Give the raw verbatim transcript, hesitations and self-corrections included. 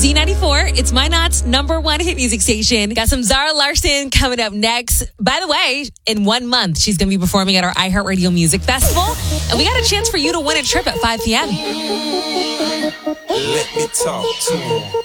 Z ninety-four, it's My Knots number one hit music station. Got some Zara Larsson coming up next. By the way, in one month, she's going to be performing at our iHeartRadio Music Festival. And we got a chance for you to win a trip at five p.m. Let me talk to him.